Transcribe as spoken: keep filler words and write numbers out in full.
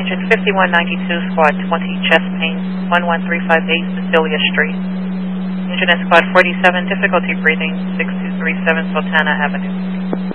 Engine fifty-one ninety-two, Squad twenty, chest pain, one one three five eight, Cecilia Street. Engine at Squad forty-seven, difficulty breathing, six two three seven, Sultana Avenue.